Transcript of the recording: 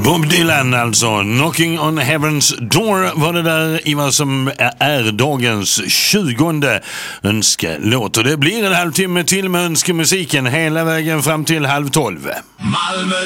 Bob Dylan alltså, Knocking on Heaven's Door var det där i vad som är dagens 20:e önskelåt. Och det blir en halvtimme till med önskemusiken hela vägen fram till 11:30. Malmö.